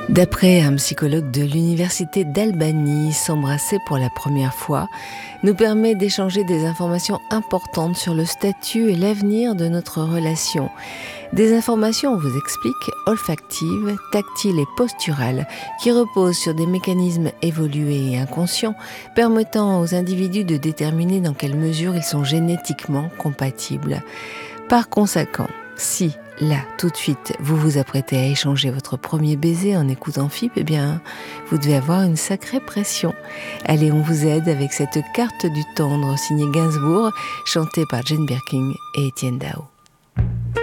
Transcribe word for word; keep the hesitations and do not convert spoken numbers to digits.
D'après un psychologue de l'université d'Albany, s'embrasser pour la première fois nous permet d'échanger des informations importantes sur le statut et l'avenir de notre relation. Des informations, on vous explique, olfactives, tactiles et posturales, qui reposent sur des mécanismes évolués et inconscients, permettant aux individus de déterminer dans quelle mesure ils sont génétiquement compatibles. Par conséquent, si là, tout de suite, vous vous apprêtez à échanger votre premier baiser en écoutant F I P, eh bien, vous devez avoir une sacrée pression. Allez, on vous aide avec cette carte du tendre signée Gainsbourg, chantée par Jane Birkin et Étienne Dao.